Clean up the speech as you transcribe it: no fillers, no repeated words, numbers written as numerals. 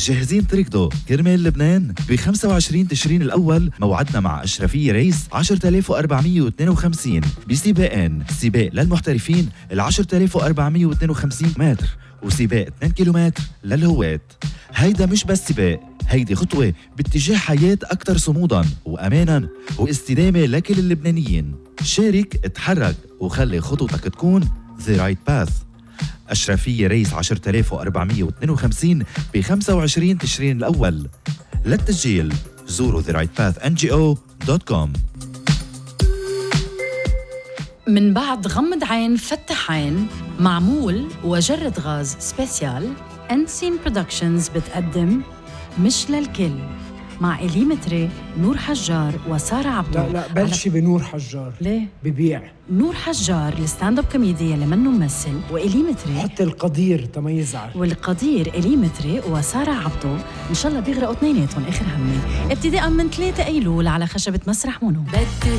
جاهزين تركضوا كرمال لبنان؟ ب 25 تشرين الأول موعدنا مع أشرفية ريس 10452 بسباقين، سباق للمحترفين 10452 متر وسباق 2 كيلومتر للهواة. هيدا مش بس سباق، هيدي خطوة باتجاه حياة أكثر صموداً وأماناً واستدامة لكل اللبنانيين. شارك، اتحرك وخلي خطوتك تكون The Right Path. أشرفية ريس 10452 ب 25 تشرين الأول. للتسجيل زوروا therightpathngo.com. من بعد غمض عين فتح عين معمول وجرد غاز سبيسيال، أنسين برودكشنز بتقدم مش للكل مع إليمتري، نور حجار وسارة عبدو. لا بلشي بنور حجار. ليه؟ ببيع نور حجار الستاند اب كوميدي اللي منه ممثل، وإليمتري حتى القدير تميزعر والقدير إليمتري وسارة عبدو. إن شاء الله بيغرقوا اثنيناتهم آخر همي ابتداء من 3 أيلول على خشبة مسرح مونو. بدي